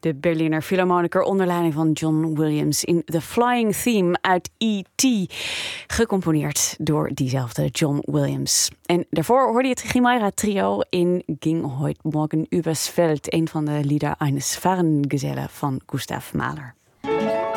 De Berliner Philharmoniker onder leiding van John Williams in The Flying Theme uit E.T. Gecomponeerd door diezelfde John Williams. En daarvoor hoorde je het Chimaira trio in Ging heute Morgen übers Feld. Een van de Lieder eines Fahrengezellen van Gustav Mahler.